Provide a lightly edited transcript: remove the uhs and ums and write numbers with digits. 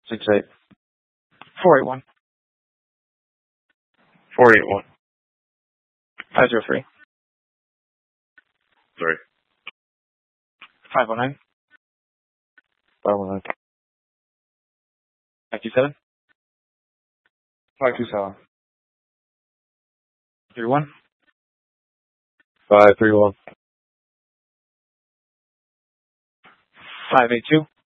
68. 481. 481. 503. 3. 519. 519. 527. 527. 31. 531. 582.